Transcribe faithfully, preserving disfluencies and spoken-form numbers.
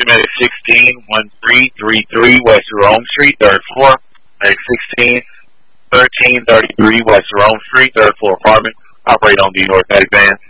Medic sixteen, one three three three West Jerome Street, third floor. Medic sixteen, thirteen thirty-three West Jerome Street, third floor apartment. Operate on the orthotic band.